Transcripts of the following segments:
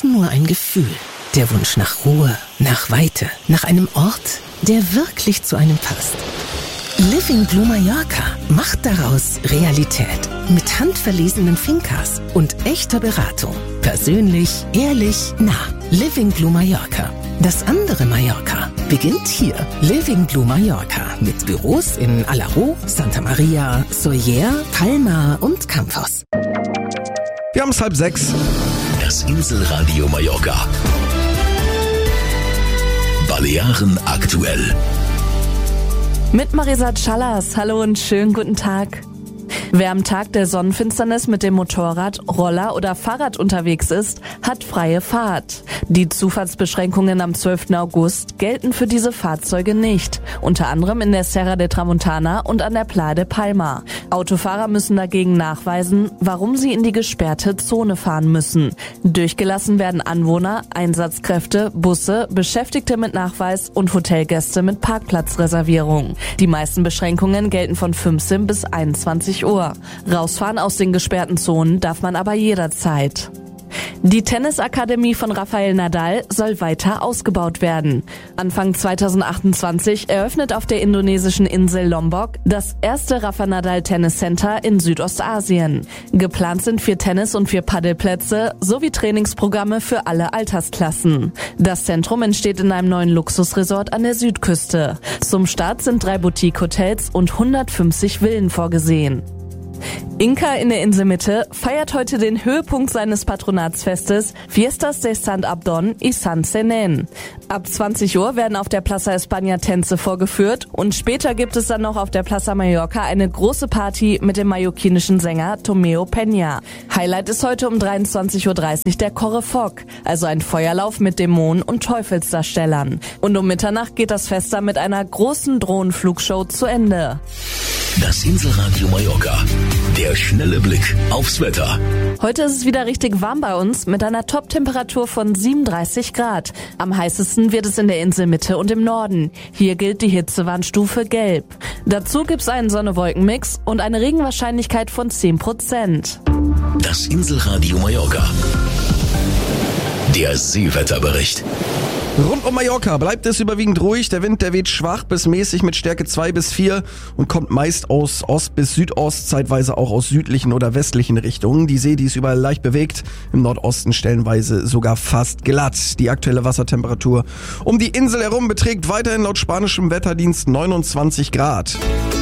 nur ein Gefühl. Der Wunsch nach Ruhe, nach Weite, nach einem Ort, der wirklich zu einem passt. Living Blue Mallorca macht daraus Realität. Mit handverlesenen Fincas und echter Beratung. Persönlich, ehrlich, nah. Living Blue Mallorca. Das andere Mallorca beginnt hier. Living Blue Mallorca mit Büros in Alaró, Santa Maria, Sóller, Palma und Campos. Wir haben es 5:30. Das Inselradio Mallorca. Balearen aktuell. Mit Marisa Callas. Hallo und schönen guten Tag. Wer am Tag der Sonnenfinsternis mit dem Motorrad, Roller oder Fahrrad unterwegs ist, hat freie Fahrt. Die Zufahrtsbeschränkungen am 12. August gelten für diese Fahrzeuge nicht. Unter anderem in der Serra de Tramontana und an der Playa de Palma. Autofahrer müssen dagegen nachweisen, warum sie in die gesperrte Zone fahren müssen. Durchgelassen werden Anwohner, Einsatzkräfte, Busse, Beschäftigte mit Nachweis und Hotelgäste mit Parkplatzreservierung. Die meisten Beschränkungen gelten von 15 bis 21 Uhr. Rausfahren aus den gesperrten Zonen darf man aber jederzeit. Die Tennisakademie von Rafael Nadal soll weiter ausgebaut werden. Anfang 2028 eröffnet auf der indonesischen Insel Lombok das erste Rafa Nadal Tennis Center in Südostasien. Geplant sind 4 Tennis- und 4 Paddelplätze sowie Trainingsprogramme für alle Altersklassen. Das Zentrum entsteht in einem neuen Luxusresort an der Südküste. Zum Start sind 3 Boutique-Hotels und 150 Villen vorgesehen. Inca in der Inselmitte feiert heute den Höhepunkt seines Patronatsfestes Fiestas de Sant Abdon y Sant Senen. Ab 20 Uhr werden auf der Plaza España Tänze vorgeführt und später gibt es dann noch auf der Plaza Mallorca eine große Party mit dem mallorquinischen Sänger Tomeo Peña. Highlight ist heute um 23.30 Uhr der Correfoc, also ein Feuerlauf mit Dämonen und Teufelsdarstellern. Und um Mitternacht geht das Fest dann mit einer großen Drohnenflugshow zu Ende. Das Inselradio Mallorca. Der schnelle Blick aufs Wetter. Heute ist es wieder richtig warm bei uns mit einer Top-Temperatur von 37 Grad. Am heißesten wird es in der Inselmitte und im Norden. Hier gilt die Hitzewarnstufe Gelb. Dazu gibt's einen Sonne-Wolken-Mix und eine Regenwahrscheinlichkeit von 10%. Das Inselradio Mallorca. Der Seewetterbericht. Rund um Mallorca bleibt es überwiegend ruhig. Der Wind, der weht schwach bis mäßig mit Stärke 2 bis 4 und kommt meist aus Ost bis Südost, zeitweise auch aus südlichen oder westlichen Richtungen. Die See, die ist überall leicht bewegt, im Nordosten stellenweise sogar fast glatt. Die aktuelle Wassertemperatur um die Insel herum beträgt weiterhin laut spanischem Wetterdienst 29 Grad.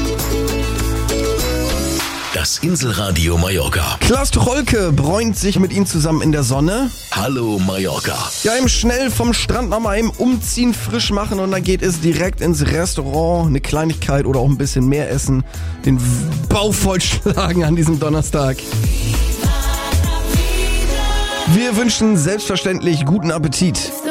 Das Inselradio Mallorca. Klaas Tucholke bräunt sich mit ihm zusammen in der Sonne. Hallo Mallorca. Ja, eben schnell vom Strand nochmal eben umziehen, frisch machen und dann geht es direkt ins Restaurant, eine Kleinigkeit oder auch ein bisschen mehr essen, den Bauch vollschlagen an diesem Donnerstag. Wir wünschen selbstverständlich guten Appetit.